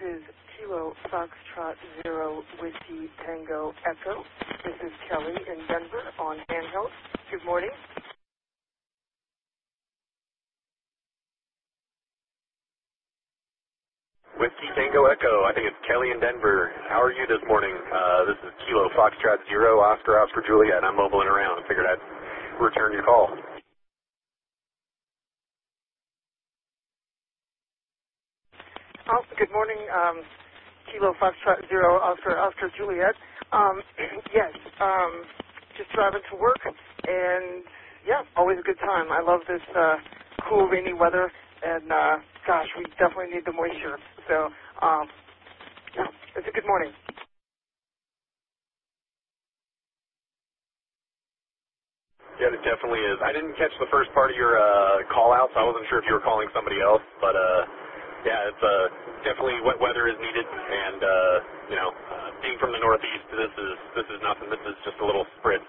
is Kilo Foxtrot Zero Whiskey Tango Echo. This is Kelly in Denver on handheld. Good morning. Whiskey Tango Echo. I think it's Kelly in Denver. How are you this morning? This is Kilo Foxtrot Zero Oscar Juliet. I'm mobiling around. I figured I'd return your call. Oh, good morning, Kilo Foxtrot Zero Oscar Juliet. Yes, just driving to work, and yeah, always a good time. I love this cool, rainy weather, and gosh, we definitely need the moisture. So, yeah, it's a good morning. Yeah, it definitely is. I didn't catch the first part of your call out, so I wasn't sure if you were calling somebody else, but yeah, it's definitely wet weather is needed, and being from the Northeast, this is nothing. This is just a little spritz.